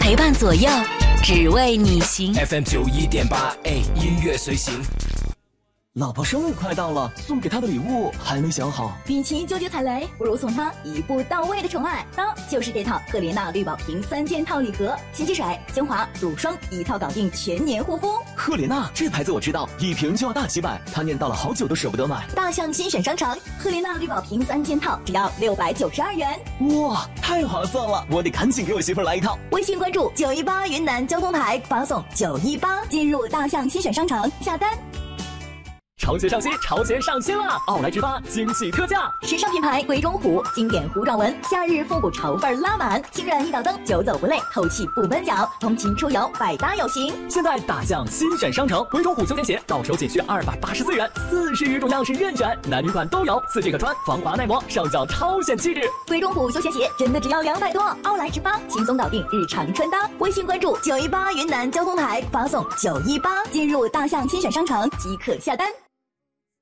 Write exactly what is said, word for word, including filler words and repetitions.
陪伴左右，只为你行。 F M 九一点八，哎，音乐随行。 老婆生日快到了，送给她的礼物还没想好。 与其纠结踩雷，不如送她一步到位的宠爱。当就是这套赫莲娜绿宝瓶三件套礼盒，洗洁水、精华、乳霜一套搞定全年护肤。 赫莲娜这牌子我知道，一瓶就要大几百，她念叨了好久都舍不得买。 大象新选商城，赫莲娜绿宝瓶三件套只要六百九十二元。 哇，太划算了！我得赶紧给我媳妇来一套。 微信关注九一八云南交通台，发送九一八进入大象新选商城下单。 潮鞋上新，潮鞋上新啦！奥莱直发惊喜特价， 时尚品牌鬼冢虎经典糊状纹，夏日复古潮范拉满，清软一脚蹬，久走不累，透气不闷脚，通勤出游百搭有型。 现在大象新选商城，鬼冢虎休闲鞋到手仅需二百八十四元，四十余种样式任选，男女款都有，四季可穿，防滑耐磨，上脚超显气质。 鬼冢虎休闲鞋真的只要两百多，奥莱直发轻松搞定日常穿搭。微信关注九一八云南交通台，发送九一八进入大象新选商城即可下单。